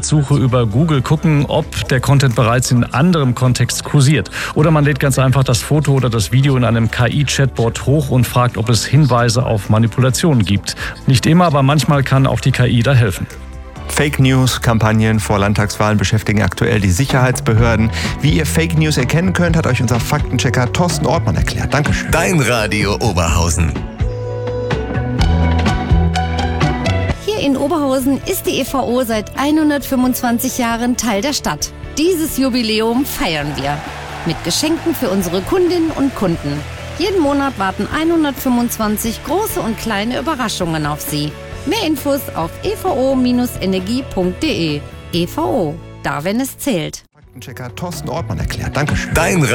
Keyword-Suche über Google gucken, ob der Content bereits in anderem Kontext kursiert. Oder man lädt ganz einfach das Foto oder das Video in einem KI-Chatbot hoch und fragt, ob es Hinweise auf Manipulationen gibt. Nicht immer, aber manchmal kann auch die KI da helfen. Fake News-Kampagnen vor Landtagswahlen beschäftigen aktuell die Sicherheitsbehörden. Wie ihr Fake News erkennen könnt, hat euch unser Faktenchecker Thorsten Ortmann erklärt. Dankeschön. Dein Radio Oberhausen. Hier in Oberhausen ist die EVO seit 125 Jahren Teil der Stadt. Dieses Jubiläum feiern wir mit Geschenken für unsere Kundinnen und Kunden. Jeden Monat warten 125 große und kleine Überraschungen auf Sie. Mehr Infos auf evo-energie.de. EVO, da wenn es zählt. Faktenchecker Thorsten Ortmann erklärt. Dankeschön. Dein